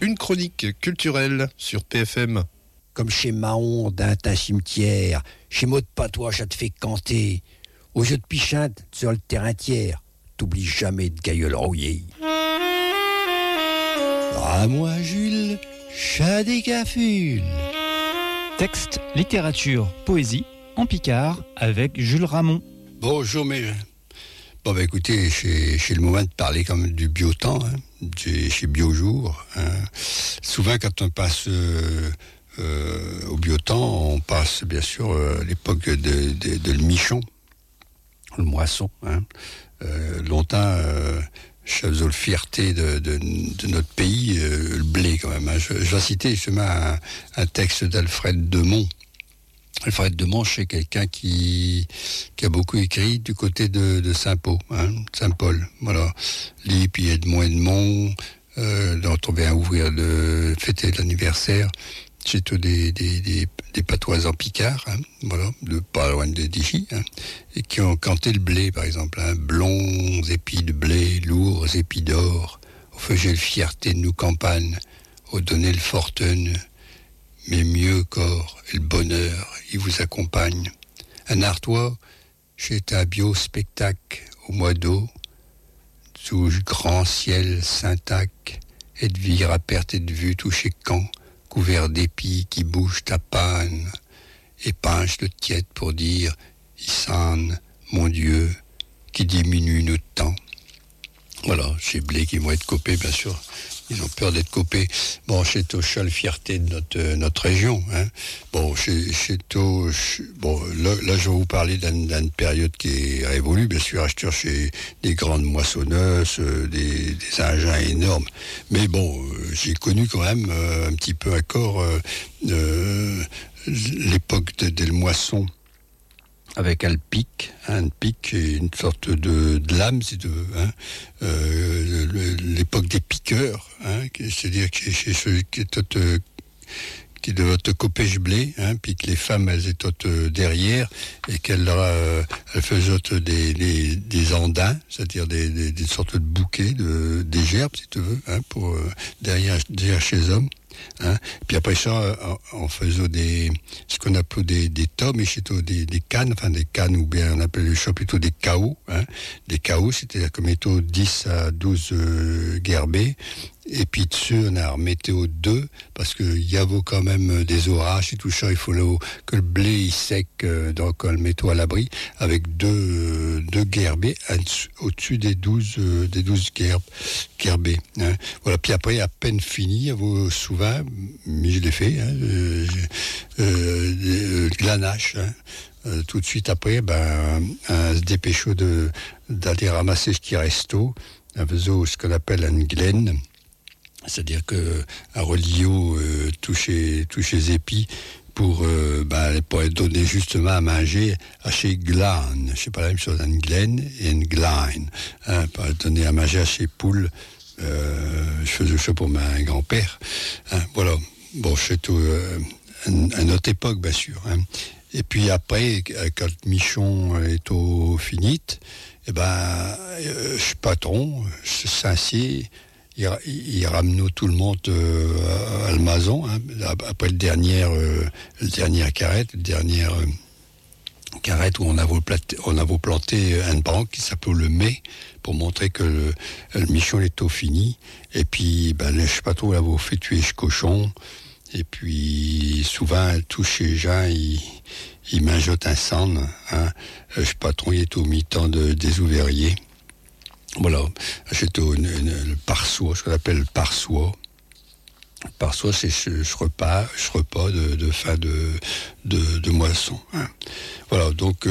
une chronique culturelle sur PFM. Comme chez Mahon, d'un cimetière, chez Maud Patois, ça te fait canter. Au jeu de pichinte, sur le terrain tiers, t'oublies jamais de gailleul rouillé. Ah, moi, Jules, chat des gafules. Texte, littérature, poésie, en Picard, avec Jules Ramon. Bonjour, mais... Bon, bah écoutez, c'est le moment de parler quand même du biotemps, chez Biojour. Souvent, quand on passe au biotemps, on passe bien sûr l'époque de le michon, le moisson. Longtemps, ça faisait la fierté de notre pays, le blé quand même. Je vais citer justement un texte d'Alfred Demont. Alfred Demont, c'est quelqu'un qui a beaucoup écrit du côté de Saint-Paul, Saint-Paul. Voilà. Lui, puis Edmond, dont on vient fêter l'anniversaire. C'est tous des patois en Picard, voilà, de pas loin d'Ichy, et qui ont canté le blé, par exemple, blonds épis de blé, lourds épis d'or, au faisait le fierté de nos campagnes, au donner le fortune, mais mieux qu'or, et le bonheur, il vous accompagne. Un Artois, c'est un bio-spectacle au mois d'eau, sous le grand ciel syntac, et de vire à perte et de vue touché camp, couvert d'épis qui bougent ta panne, et pince le tiède pour dire « Issan, mon Dieu, qui diminue notre temps ». Voilà, ces blés qui vont être copés, bien sûr. Ils ont peur d'être copés. Bon, c'est au seule fierté de notre région. Bon, là, je vais vous parler d'une période qui est révolue, bien sûr, acheteur chez des grandes moissonneuses, des engins énormes. Mais bon, j'ai connu quand même un petit peu encore l'époque de moisson. Avec un pic et une sorte de lame, si tu veux, l'époque des piqueurs, c'est-à-dire que c'est celui qui devait te couper le blé, puis que les femmes elles étaient derrière et qu'elles faisaient des andins, c'est-à-dire des sortes de bouquets, des gerbes, si tu veux, pour derrière chez hommes. Puis après ça, on faisait ce qu'on appelait des tomes, et c'était des cannes, ou bien on appelait ça plutôt des caots. Des caots, c'était comme étant 10 à 12 gerbés. Et puis dessus, on a remetté aux deux, parce qu'il y avait quand même des orages et tout ça. Il faut que le blé il sec, donc on le mettait à l'abri, avec deux gerbés au-dessus des 12 gerbés. Voilà. Puis après, à peine fini, souvent, mais je l'ai fait, glanache. Tout de suite après, se dépêchait d'aller ramasser ce qui reste, un faisait ce qu'on appelle une glaine. C'est-à-dire que un reliot touché épis pour être donné justement à manger à chez glane. C'est pas la même chose, une glaine et une glane. Pour donner à manger à chez poules. Je faisais ça pour ma grand-père. Voilà. Bon, c'est tout à notre époque, bien sûr. Et puis après, quand le michon est au finite, je suis patron, je s'assied. Il ramène tout le monde à la maison, après le dernière carrette où on a planté un branc qui s'appelait le mai pour montrer que le michon est au fini. Et puis, je sais pas trop, on avait fait tuer ce cochon. Et puis, souvent, tous ces gens, ils mangeaient un sang. Je sais pas trop, il est au mi-temps des ouvriers. Voilà, j'étais le parsois, ce qu'on appelle le parsois. Le parsois, c'est ce repas de fin de moisson. Voilà, donc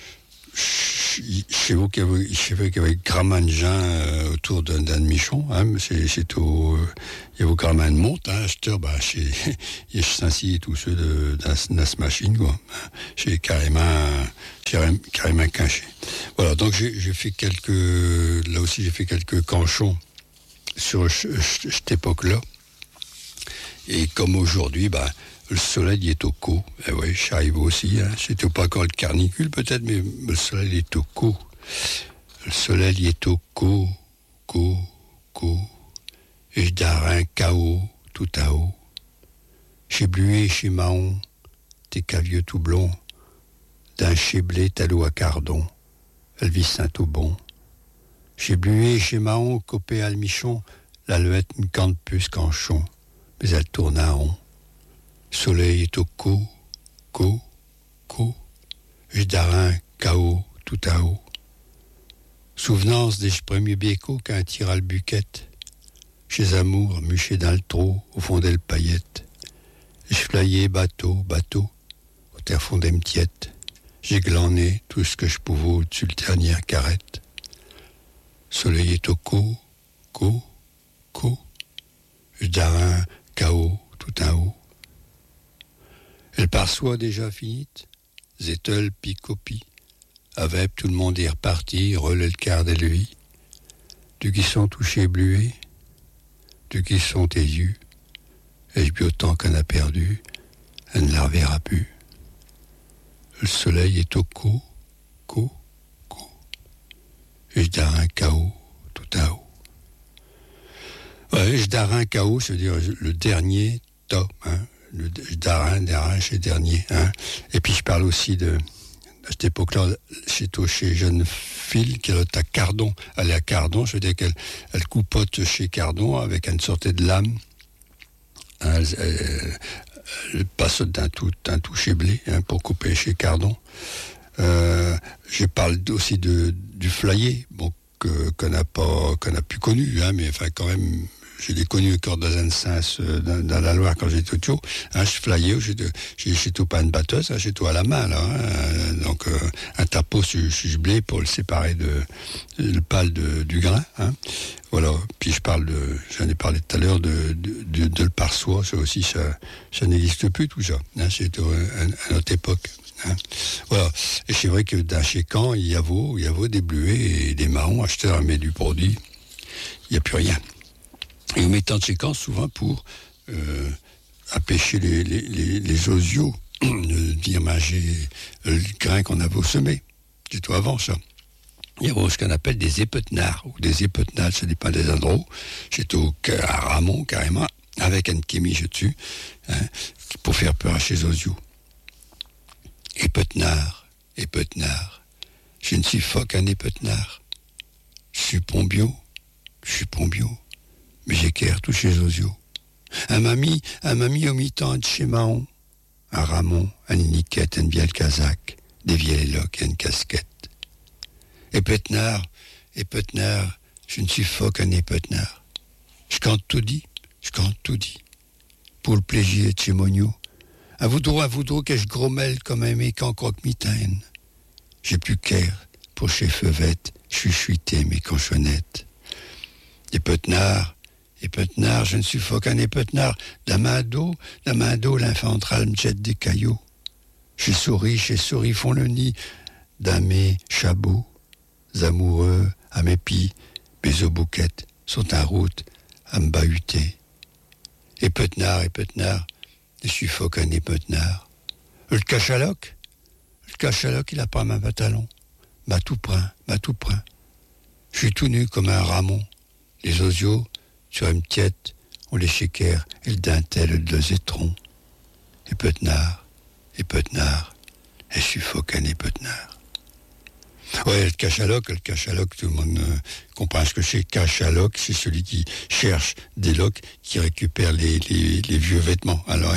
chez vous qu'il y avait grammin de gens autour d'un michon. Il y a vos grammins de monte. Il y a Saint-Cy et tous ceux de cette machine, quoi. C'est carrément caché. Voilà, donc j'ai fait quelques canchons sur cette époque-là. Et comme aujourd'hui, le soleil est au co. Eh oui, je suis arrivé aussi. C'était pas encore le carnicule peut-être, mais le soleil est au co. Le soleil est au co. Et je dirais un chaos tout à haut. Chez Bluet, chez Mahon, t'es qu'un vieux tout blond, d'un chez Blé, talot à Cardon, Elvis Saint-Aubon. Chez Bluet, chez Mahon, copé à Almichon, la leuette ne cante plus qu'enchon, mais elle tourne à rond. Soleil est au co, j'darin, chaos, tout à haut. Souvenance des premiers bécos qu'un tir à le buquette. Chez Amour, muché dans le trot, au fond d'elle paillette. J'flayais bateau, au terre fond des m'tiettes. J'ai glané tout ce que je pouvais au-dessus le dernière carrette. Soleil est au co, j'darin, chaos, tout à haut. Elle parçoit déjà finite, Zettel, Picopi. Avec tout le monde est reparti, relais le quart de lui. Tu qui sont touchés Bluet, tu qui sont tes yeux, ai-je bien autant qu'on a perdu, elle ne la reverra plus. Le soleil est au co, et je darin chaos, tout à haut. Ouais, je darin chaos, c'est-à-dire le dernier top, hein. Le darin, chez dernier, hein. Et puis je parle aussi de à cette époque-là, chez jeune fille qui est à Cardon. Elle est à Cardon, je veux dire qu'elle coupote chez Cardon avec une sorte de lame. Hein, elle passe d'un tout chez Blé, hein, pour couper chez Cardon. Je parle aussi du flayer, bon, qu'on n'a plus connu, hein, mais enfin quand même. Je l'ai connu encore dans un sens dans la Loire quand j'étais tout haut. Hein, je flyais, j'ai tout pas une batteuse, hein, j'ai tout à la main là. Hein, donc un tapeau sur blé pour le séparer le pal du grain. Hein. Voilà. Puis j'en ai parlé tout à l'heure de le par-soi, ça aussi ça n'existe plus tout ça. Hein, c'est à notre époque. Hein. Voilà. Et c'est vrai que dans chez Caen, il y a des Bluets et des Mahons acheteurs mais du produit, il n'y a plus rien. Et on met tant de séquences souvent pour empêcher les osios de venir manger le grain qu'on avait semé. C'est tout avant ça. Il y a ce qu'on appelle des épetenards ou des épetenades, ça dépend des endroits. C'est à Ramon carrément, avec un kémiche dessus, hein, pour faire peur à ces osios. Épetenard, je ne suis pas qu'un épetenard. Je suis pombio. Mais j'équerre tous chez Ozio. Un mamie au mi-temps de chez Mahon. Un Ramon, un niquette, un vieille casaque, des vieilles loques et une casquette. Épetenard, je ne suis pas qu'un épetenard. Je compte tout dit. Pour le plaisir de chez Monio. À vous droit que je grommelle comme un mécan croque-mitaine. J'ai plus qu'air pour chez Feuvette, chuchuiter mes conchonettes. Épetenard, je ne suis pas qu'un épetenard. La main d'eau, l'infantral me jette des cailloux. Chez souris font le nid dans mes chabots. Amoureux, à mes pieds, mes bouquettes sont en route à me bahuter. Épetenard, je suis pas qu'un épetenard. Le cachaloc, il a pas ma pantalon. M'a tout prin. Je suis tout nu comme un ramon. Les osios, sur une tiette, on les chéquère et le dentelle de zétron. Épetenard, et suffoque un épetenard. Ouais, le cachaloc, tout le monde comprend ce que c'est. Cachaloc, c'est celui qui cherche des loques, qui récupère les vieux vêtements. Alors,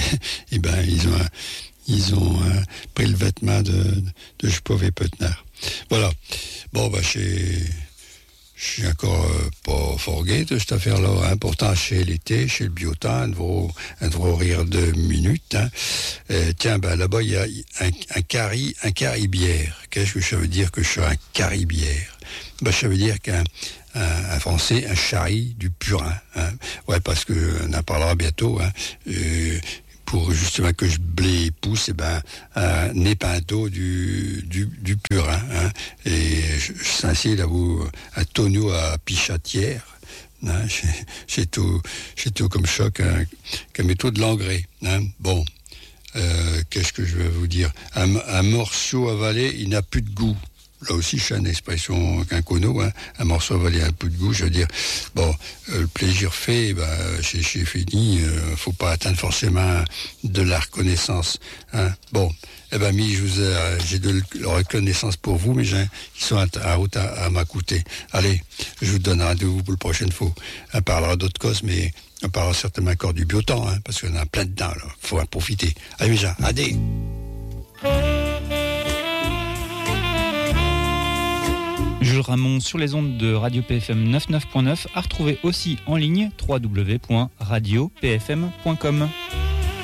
ils ont pris le vêtement de ce pauvre épetenard. Voilà. Bon, je suis encore pas forgué de cette affaire-là. Hein. Pourtant, chez l'été, chez le biotin, un devrait rire 2 minutes. Hein. Tiens, là-bas, il y a un caribière. Qu'est-ce que ça veut dire que je suis un caribière? Ça veut dire qu'un français, un charri du purin. Hein. Ouais, parce qu'on en parlera bientôt. Hein. Pour justement que je blé et pousse, un épinto du purin. Hein. Et je suis censé d'avoir un tonneau à Pichatière. Hein. C'est tout comme ça qu'un métaux de l'engrais. Hein. Bon, qu'est-ce que je vais vous dire? Un morceau avalé, il n'a plus de goût. là aussi, c'est une expression quincono, hein, un morceau valait un peu de goût, je veux dire, bon, le plaisir fait, c'est fini, faut pas atteindre forcément de la reconnaissance, hein. Bon, j'ai de la reconnaissance pour vous, mais qui sont à route à m'écouter. Allez, je vous donne rendez-vous pour la prochaine fois. On parlera d'autres causes, mais on parlera certainement encore du biotemps, hein, parce qu'on en a plein dedans, là. Faut en profiter. Allez, mes gens, adé. Jules Ramon sur les ondes de Radio PFM 99.9, à retrouver aussi en ligne www.radiopfm.com.